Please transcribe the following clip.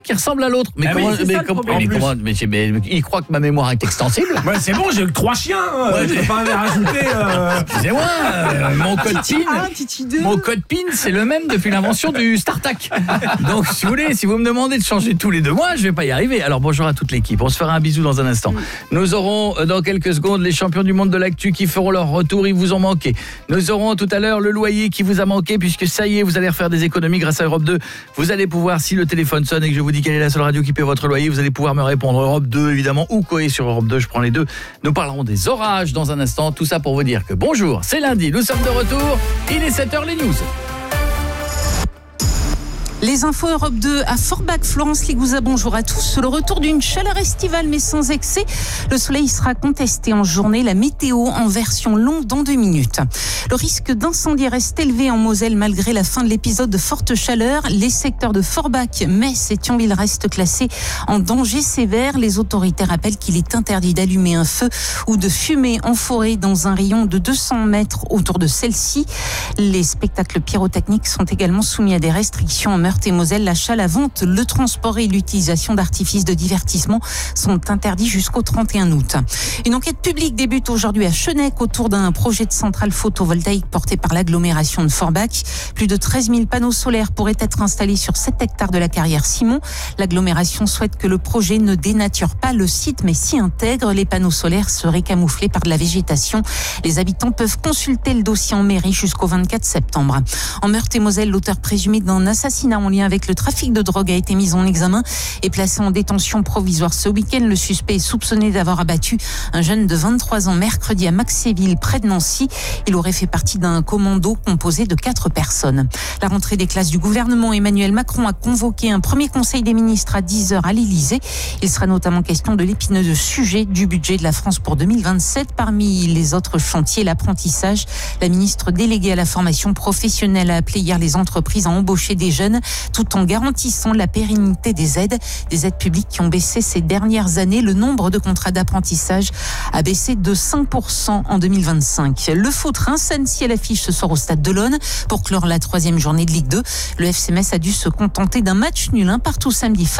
qui ressemble à l'autre. Mais il croit que ma mémoire est extensible. Ouais, c'est bon, j'ai 3 chiens. Je peux pas rajouter. Excusez-moi, mon code PIN, c'est le même depuis l'invention du StarTac. Donc, si vous voulez, si vous me demandez de changer tous les 2 mois, je vais pas y arriver. Alors, bonjour à toute l'équipe. On se fera un bisou dans un instant. Nous aurons dans quelques secondes les champions du monde de l'actu qui feront leur retour. Ils vous ont manqué. Nous aurons tout à l'heure le loyer qui vous a manqué puisque ça y est, vous allez refaire des économies grâce à Europe 2. Vous allez pouvoir, si le téléphone sonne et que je vous dis quelle est la seule radio qui paie votre loyer, vous allez pouvoir me répondre Europe 2 évidemment ou Coé sur Europe 2, je prends les deux. Nous parlerons des orages dans un instant, tout ça pour vous dire que bonjour, c'est lundi, nous sommes de retour, il est 7h les news. Les infos Europe 2 à Forbach, Florence Ligouza, bonjour à tous. Le retour d'une chaleur estivale mais sans excès. Le soleil sera contesté en journée. La météo en version longue dans 2 minutes. Le risque d'incendie reste élevé en Moselle malgré la fin de l'épisode de forte chaleur. Les secteurs de Forbach, Metz et Thionville restent classés en danger sévère. Les autorités rappellent qu'il est interdit d'allumer un feu ou de fumer en forêt dans un rayon de 200 mètres autour de celle-ci. Les spectacles pyrotechniques sont également soumis à des restrictions en Meurthe et Moselle. L'achat, la vente, le transport et l'utilisation d'artifices de divertissement sont interdits jusqu'au 31 août. Une enquête publique débute aujourd'hui à Chenec autour d'un projet de centrale photovoltaïque porté par l'agglomération de Forbach. Plus de 13 000 panneaux solaires pourraient être installés sur 7 hectares de la carrière Simon. L'agglomération souhaite que le projet ne dénature pas le site mais s'y intègre. Les panneaux solaires seraient camouflés par de la végétation. Les habitants peuvent consulter le dossier en mairie jusqu'au 24 septembre. En Meurthe et Moselle, l'auteur présumé d'un assassinat en lien avec le trafic de drogue a été mis en examen et placé en détention provisoire ce week-end. Le suspect est soupçonné d'avoir abattu un jeune de 23 ans mercredi à Maxéville, près de Nancy. Il aurait fait partie d'un commando composé de 4 personnes. La rentrée des classes du gouvernement, Emmanuel Macron a convoqué un premier conseil des ministres à 10h à l'Élysée. Il sera notamment question de l'épineux sujet du budget de la France pour 2027. Parmi les autres chantiers, l'apprentissage. La ministre déléguée à la formation professionnelle a appelé hier les entreprises à embaucher des jeunes tout en garantissant la pérennité des aides publiques qui ont baissé ces dernières années. Le nombre de contrats d'apprentissage a baissé de 5% en 2025. Le foot, Reims-Annecy à l'affiche ce soir au stade de l'Aune pour clore la 3e journée de Ligue 2. Le FC Metz a dû se contenter d'un match nul 1-1 samedi.